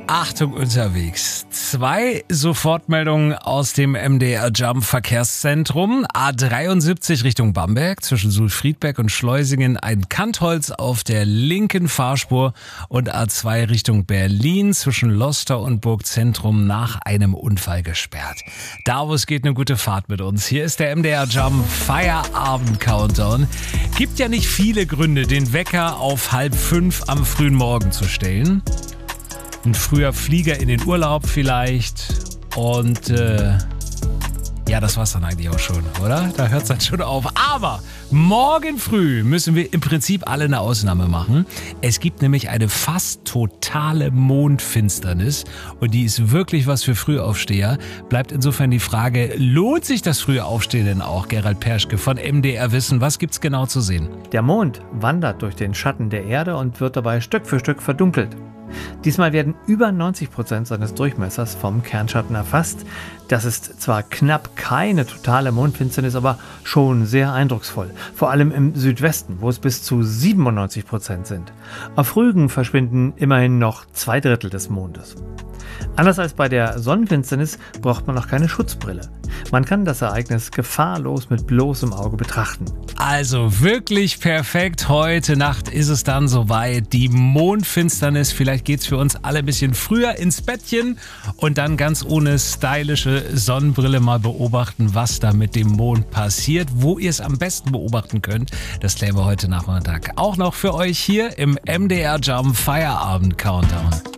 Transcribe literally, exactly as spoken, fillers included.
Achtung unterwegs. Zwei Sofortmeldungen aus dem M D R Jump Verkehrszentrum. A dreiundsiebzig Richtung Bamberg zwischen Sulfriedberg und Schleusingen ein Kantholz auf der linken Fahrspur und A zwei Richtung Berlin zwischen Loster und Burgzentrum nach einem Unfall gesperrt. Davos geht eine gute Fahrt mit uns. Hier ist der M D R Jump Feierabend Countdown. Gibt ja nicht viele Gründe, den Wecker auf halb fünf am frühen Morgen zu stellen. Ein früher Flieger in den Urlaub vielleicht und äh, ja, das war's dann eigentlich auch schon, oder? Da hört's dann schon auf. Aber morgen früh müssen wir im Prinzip alle eine Ausnahme machen. Es gibt nämlich eine fast totale Mondfinsternis und die ist wirklich was für Frühaufsteher. Bleibt insofern die Frage, lohnt sich das frühe Aufstehen denn auch? Gerald Perschke von M D R Wissen, was gibt's genau zu sehen? Der Mond wandert durch den Schatten der Erde und wird dabei Stück für Stück verdunkelt. Diesmal werden über neunzig Prozent seines Durchmessers vom Kernschatten erfasst. Das ist zwar knapp keine totale Mondfinsternis, aber schon sehr eindrucksvoll. Vor allem im Südwesten, wo es bis zu siebenundneunzig Prozent sind. Auf Rügen verschwinden immerhin noch zwei Drittel des Mondes. Anders als bei der Sonnenfinsternis braucht man noch keine Schutzbrille. Man kann das Ereignis gefahrlos mit bloßem Auge betrachten. Also wirklich perfekt. Heute Nacht ist es dann soweit. Die Mondfinsternis. Vielleicht geht's für uns alle ein bisschen früher ins Bettchen und dann ganz ohne stylische Sonnenbrille mal beobachten, was da mit dem Mond passiert. Wo ihr es am besten beobachten könnt, das klären wir heute Nachmittag auch noch für euch hier im M D R Jump Feierabend Countdown.